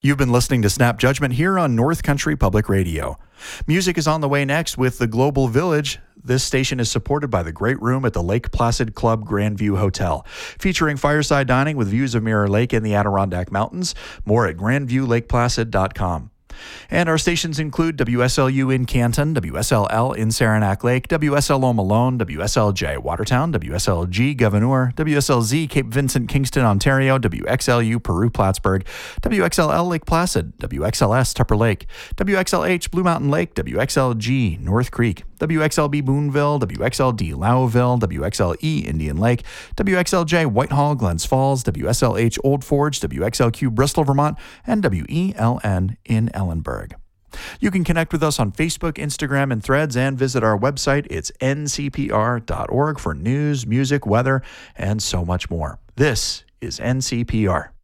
You've been listening to Snap Judgment here on North Country Public Radio. Music is on the way next with The Global Village. This station is supported by the Great Room at the Lake Placid Club Grandview Hotel, featuring fireside dining with views of Mirror Lake and the Adirondack Mountains. More at grandviewlakeplacid.com. And our stations include WSLU in Canton, WSLL in Saranac Lake, WSLO Malone, WSLJ Watertown, WSLG Gouverneur, WSLZ Cape Vincent Kingston, Ontario, WXLU Peru Plattsburgh, WXLL Lake Placid, WXLS Tupper Lake, WXLH Blue Mountain Lake, WXLG North Creek, WXLB Boonville, WXLD Lowville, WXLE Indian Lake, WXLJ Whitehall Glens Falls, WSLH Old Forge, WXLQ Bristol, Vermont, and WELN in Ellenburg. You can connect with us on Facebook, Instagram, and Threads, and visit our website. It's ncpr.org for news, music, weather, and so much more. This is NCPR.